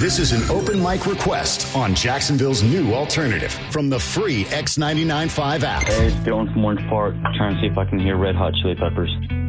This is an open mic request on Jacksonville's new alternative from the free X99.5 app. Hey, it's Dylan from Orange Park. Trying to see if I can hear Red Hot Chili Peppers.